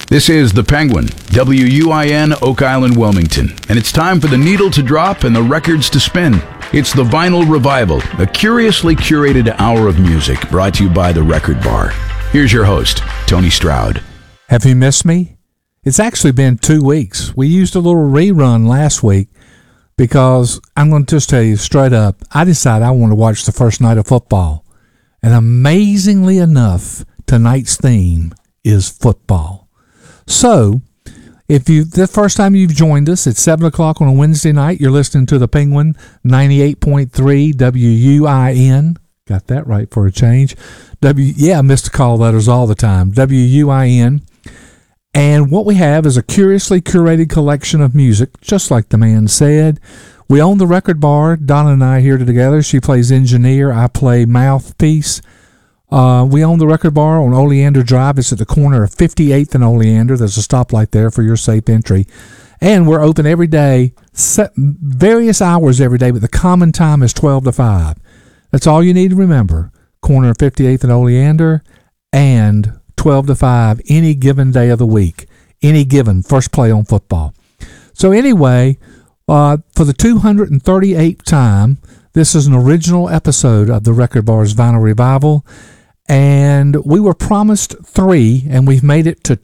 This is The Penguin, WUIN Oak Island, Wilmington, and it's time for the needle to drop and the records to spin. It's the Vinyl Revival, a curiously curated hour of music brought to you by The Record Bar. Here's your host, Tony Stroud. Have you missed me? It's actually been 2 weeks. We used a little rerun last week because I'm going to just tell you straight up, I decided I want to watch the first night of football. And amazingly enough, tonight's theme is football. So, if the first time you've joined us, it's 7 o'clock on a Wednesday night. You're listening to The Penguin, 98.3 WUIN. Got that right for a change. I miss the call letters all the time. WUIN. And what we have is a curiously curated collection of music, just like the man said. We own the Record Bar. Donna and I here together. She plays engineer. I play mouthpiece. We own the Record Bar on Oleander Drive. It's at the corner of 58th and Oleander. There's a stoplight there for your safe entry. And we're open every day, various hours every day, but the common time is 12 to 5. That's all you need to remember. Corner of 58th and Oleander and 12 to 5 any given day of the week. Any given first play on football. So anyway, for the 238th time, this is an original episode of the Record Bar's Vinyl Revival. And we were promised 3, and we've made it to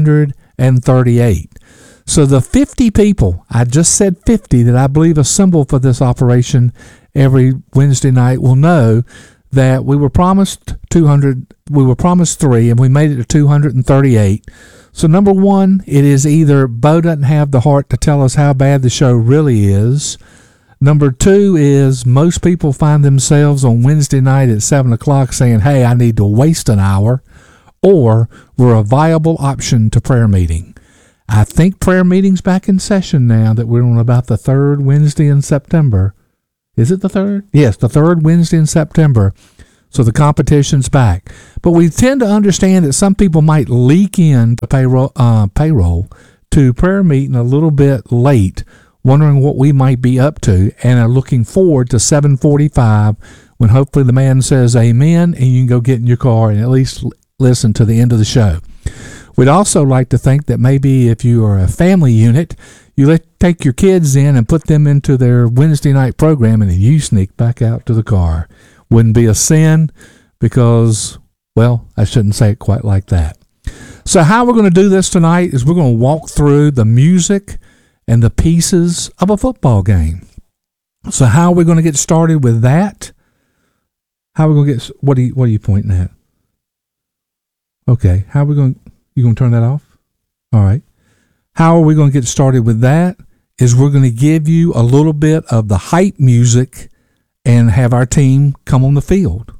238. So the 50 people, I just said 50, that I believe assemble for this operation every Wednesday night will know that we were promised 200, we were promised 3, and we made it to 238. So number one, it is either Bo doesn't have the heart to tell us how bad the show really is. Number 2 is most people find themselves on Wednesday night at 7 o'clock saying, hey, I need to waste an hour, or we're a viable option to prayer meeting. I think prayer meeting's back in session now that we're on about the 3rd Wednesday in September. Is it the 3rd? Yes, the 3rd Wednesday in September. So the competition's back. But we tend to understand that some people might leak in to payroll to prayer meeting a little bit late, wondering what we might be up to, and are looking forward to 7:45 when hopefully the man says amen and you can go get in your car and at least listen to the end of the show. We'd also like to think that maybe if you are a family unit, you take your kids in and put them into their Wednesday night program and then you sneak back out to the car. Wouldn't be a sin because, well, I shouldn't say it quite like that. So how we're going to do this tonight is we're going to walk through the music and the pieces of a football game. So how are we going to get started with that? How are we going to get, what are you pointing at? Okay, how are we going, you going to turn that off? All right. How are we going to get started with that is we're going to give you a little bit of the hype music and have our team come on the field.